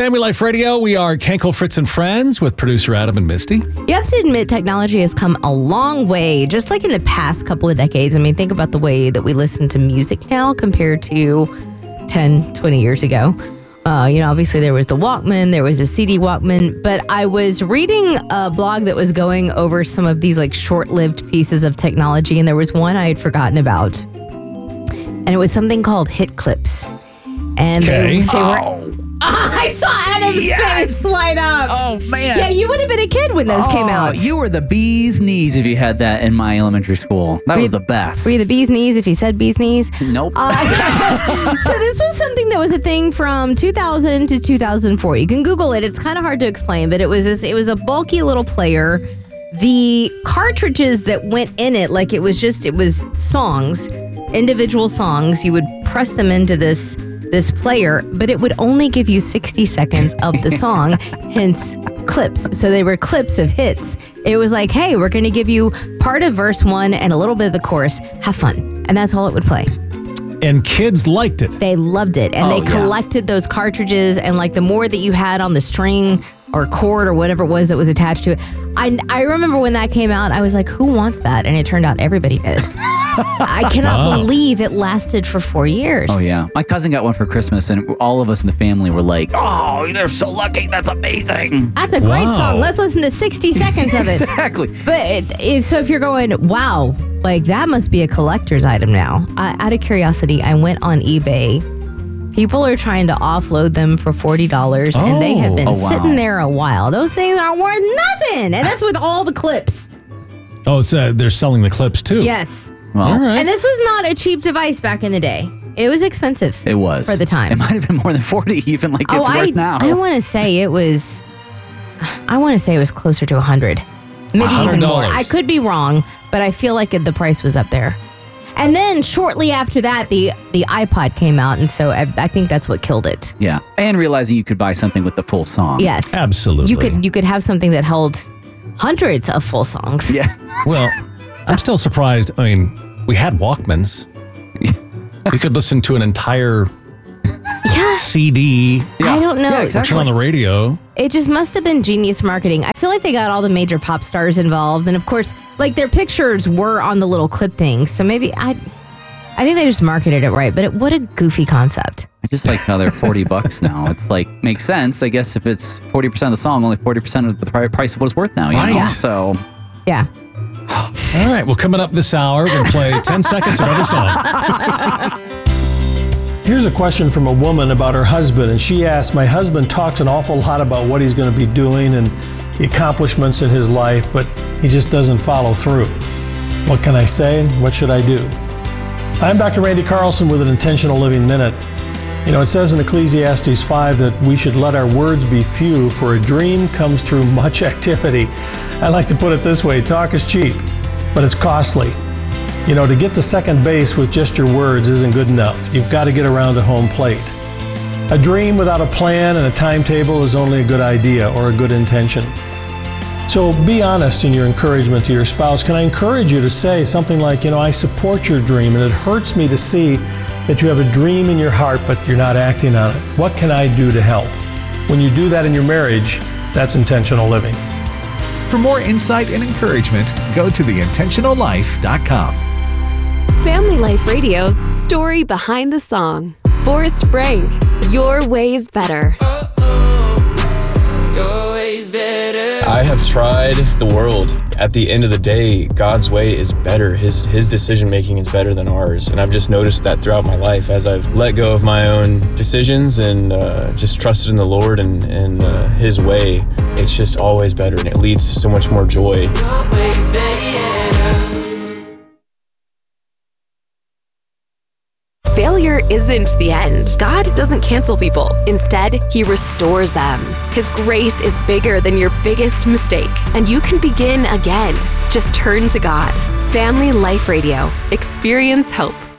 Family Life Radio, we are Kenkel, Fritz, and Friends with producer Adam and Misty. You have to admit, technology has come a long way, just like in the past couple of decades. I mean, think about the way that we listen to music now compared to 10, 20 years ago. Obviously there was the Walkman, there was the CD Walkman, but I was reading a blog that was going over some of these like short-lived pieces of technology, and there was one I had forgotten about. And it was something called hit clips. And they were... I saw Adam's face light up. Oh, man. Yeah, you would have been a kid when those came out. You were the bee's knees if you had that in my elementary school. That was the best. Were you the bee's knees if you said bee's knees? Nope. So this was something that was a thing from 2000 to 2004. You can Google it. It's kind of hard to explain, but it was a bulky little player. The cartridges that went in it, like it was songs, individual songs. You would press them into this player, but it would only give you 60 seconds of the song, hence clips. So they were clips of hits. It was like, hey, we're going to give you part of verse 1 and a little bit of the chorus. Have fun. And that's all it would play. And kids liked it. They loved it. And they collected those cartridges, and like the more that you had on the string or cord or whatever it was that was attached to it. I remember when that came out, I was like, who wants that? And it turned out everybody did. I cannot believe it lasted for 4 years. Oh, yeah. My cousin got one for Christmas, and all of us in the family were like, oh, they're so lucky. That's amazing. That's a great song. Let's listen to 60 seconds of it. Exactly. But if you're going, wow, like that must be a collector's item now. Out of curiosity, I went on eBay. People are trying to offload them for $40, and they have been sitting there a while. Those things are worth nothing, and that's with all the clips. Oh, it's they're selling the clips too. Yes. Well, all right. And this was not a cheap device back in the day. It was expensive. It was. For the time. It might have been more than 40 even, like it's worth now. I want to say it was closer to 100. Maybe even more. I could be wrong, but I feel like the price was up there. And then shortly after that, the iPod came out, and so I think that's what killed it. Yeah. And realizing you could buy something with the full song. Yes. Absolutely. You could have something that held hundreds of full songs. Yeah. Well, I'm still surprised. I mean, we had Walkmans. You could listen to an entire CD. I don't know. Yeah, exactly. Turn on the radio. It just must have been genius marketing. I feel like they got all the major pop stars involved. And of course, like their pictures were on the little clip thing. So maybe I think they just marketed it right. But what a goofy concept. I just like how they're $40 now. It's like, makes sense. I guess if it's 40% of the song, only 40% of the price of what it's worth now. You know? Yeah. So. Yeah. All right. Well, coming up this hour, we're going to play 10 seconds of every song. Here's a question from a woman about her husband, and she asked, my husband talks an awful lot about what he's going to be doing and the accomplishments in his life, but he just doesn't follow through. What can I say? What should I do? I'm Dr. Randy Carlson with an Intentional Living Minute. You know, it says in Ecclesiastes 5 that we should let our words be few, for a dream comes through much activity. I like to put it this way, talk is cheap, but it's costly. You know, to get to second base with just your words isn't good enough. You've got to get around to home plate. A dream without a plan and a timetable is only a good idea or a good intention. So be honest in your encouragement to your spouse. Can I encourage you to say something like, I support your dream, and it hurts me to see that you have a dream in your heart, but you're not acting on it. What can I do to help? When you do that in your marriage, that's intentional living. For more insight and encouragement, go to theintentionallife.com. Family Life Radio's Story Behind the Song. Forrest Frank, Your Way's Better. Your way's better. I have tried the world. At the end of the day, God's way is better. His decision making is better than ours. And I've just noticed that throughout my life as I've let go of my own decisions and just trusted in the Lord and His way. It's just always better, and it leads to so much more joy. Your way's better. Failure isn't the end. God doesn't cancel people. Instead, He restores them. His grace is bigger than your biggest mistake, and you can begin again. Just turn to God. Family Life Radio. Experience hope.